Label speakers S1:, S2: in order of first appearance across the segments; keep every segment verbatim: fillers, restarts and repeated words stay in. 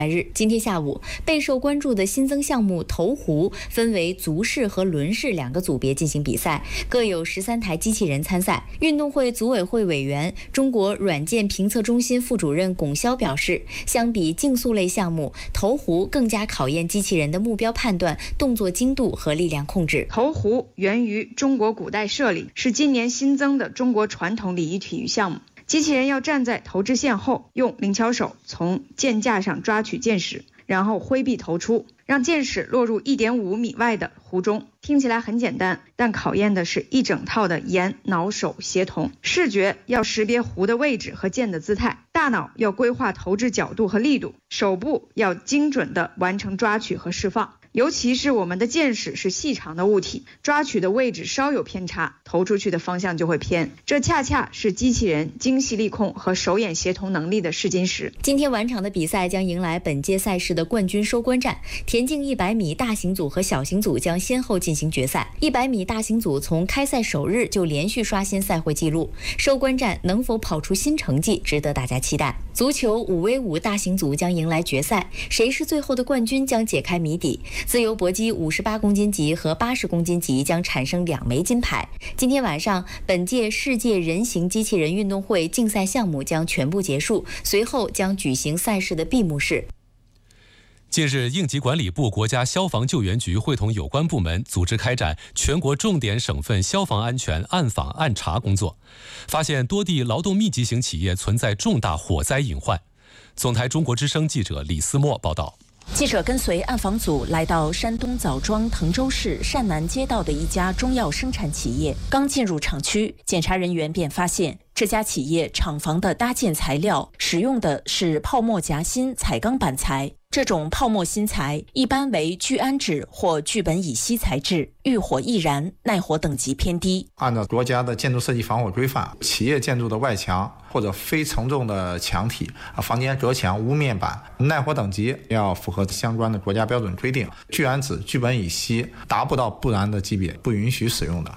S1: 日，今天下午，备受关注的新增项目投壶分为足式和轮式两个组别进行比赛，各有十三台机器人参赛。运动会组委会委员、中国软件评测中心副主任龚潇表示，相比竞速类项目，投壶更加考验机器人的目标判断、动作精度和力量控制。
S2: 投壶源于中国古代射礼，是今年新增的中国传统礼仪体育项目。机器人要站在投掷线后，用灵巧手从箭架上抓取箭矢，然后挥臂投出，让箭矢落入 一点五米外的壶中。听起来很简单，但考验的是一整套的眼脑手协同。视觉要识别壶的位置和箭的姿态，大脑要规划投掷角度和力度，手部要精准地完成抓取和释放。尤其是我们的箭矢是细长的物体，抓取的位置稍有偏差，投出去的方向就会偏。这恰恰是机器人精细力控和手眼协同能力的试金石。
S1: 今天晚场的比赛将迎来本届赛事的冠军收官战，田径一百米大型组和小型组将先后进行决赛。一百米大型组从开赛首日就连续刷新赛会纪录，收官战能否跑出新成绩，值得大家期待。足球五 v 五大型组将迎来决赛，谁是最后的冠军将解开谜底。自由搏击五十八公斤级和八十公斤级将产生两枚金牌。今天晚上，本届世界人形机器人运动会竞赛项目将全部结束，随后将举行赛事的闭幕式。
S3: 近日，应急管理部、国家消防救援局会同有关部门组织开展全国重点省份消防安全暗访暗查工作，发现多地劳动密集型企业存在重大火灾隐患。总台中国之声记者李思墨报道。
S4: 记者跟随暗访组来到山东枣庄滕州市单南街道的一家中药生产企业，刚进入厂区，检查人员便发现这家企业厂房的搭建材料使用的是泡沫夹心彩钢板材。这种泡沫芯材一般为聚氨酯或聚苯乙烯材质，遇火易燃，耐火等级偏低。
S5: 按照国家的建筑设计防火规范，企业建筑的外墙或者非承重的墙体、房间隔墙、屋面板耐火等级要符合相关的国家标准规定。聚氨酯、聚苯乙烯达不到不燃的级别，不允许使用的。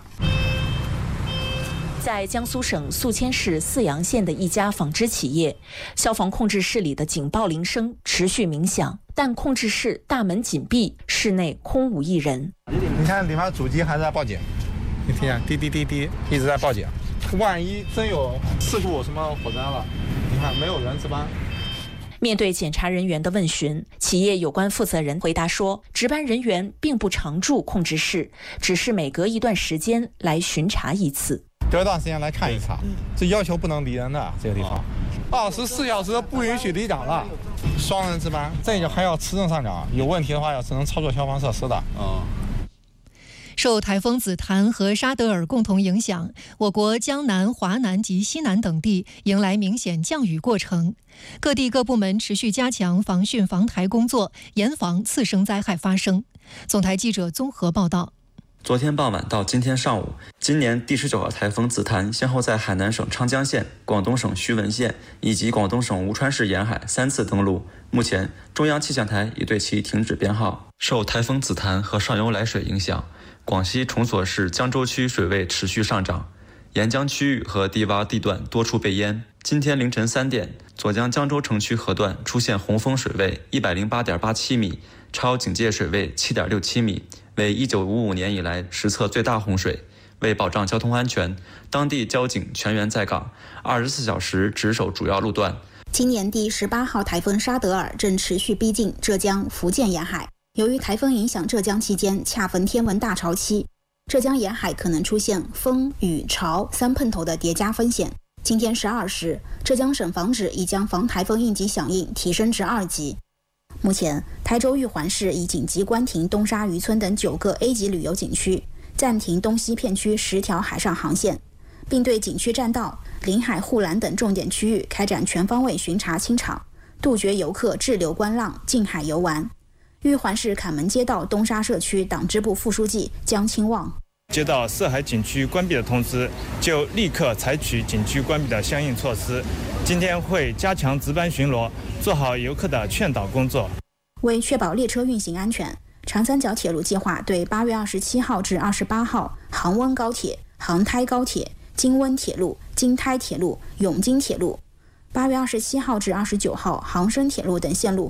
S4: 在江苏省宿迁市泗阳县的一家纺织企业，消防控制室里的警报铃声持续鸣响，但控制室大门紧闭，室内空无一人。
S6: 你看里面主机还在报警，你听见滴滴滴滴一直在报警，万一真有事故什么火灾了，你看没有人值班。
S4: 面对检查人员的问询，企业有关负责人回答说，值班人员并不常驻控制室，只是每隔一段时间来巡查一次。
S6: 隔一段时间来看一查，这要求不能离人的这个地方，二十四小时不允许离岗的，双人值班，这个还要持证上岗，有问题的话要只能操作消防设施的。
S7: 哦。受台风紫檀和沙德尔共同影响，我国江南、华南及西南等地迎来明显降雨过程。各地各部门持续加强防汛防台工作，严防次生灾害发生。总台记者综合报道。
S8: 昨天傍晚到今天上午，今年第十九号台风紫檀先后在海南省昌江县、广东省徐闻县以及广东省吴川市沿海三次登陆。目前，中央气象台已对其停止编号。受台风紫檀和上游来水影响，广西崇左市江州区水位持续上涨，沿江区域和低洼地段多处被淹。今天凌晨三点，左江江州城区河段出现洪峰水位一百零八点八七米，超警戒水位七点六七米，为一九五五年以来实测最大洪水。为保障交通安全，当地交警全员在岗，二十四小时值守主要路段。
S9: 今年第十八号台风沙德尔正持续逼近浙江、福建沿海。由于台风影响浙江期间恰逢天文大潮期，浙江沿海可能出现风、雨、潮三碰头的叠加风险。今天十二时，浙江省防指已将防台风应急响应提升至二级。目前，台州玉环市已紧急关停东沙渔村等九个 A 级旅游景区，暂停东西片区十条海上航线，并对景区栈道、临海护栏等重点区域开展全方位巡查清场，杜绝游客滞留观浪、近海游玩。玉环市坎门街道东沙社区党支部副书记江清旺。
S10: 接到涉海景区关闭的通知，就立刻采取景区关闭的相应措施。今天会加强值班巡逻，做好游客的劝导工作。
S9: 为确保列车运行安全，长三角铁路计划对八月二十七号至二十八号杭温高铁、杭台高铁、京温铁路、京台铁路、永京铁路，八月二十七号至二十九号杭深铁路等线路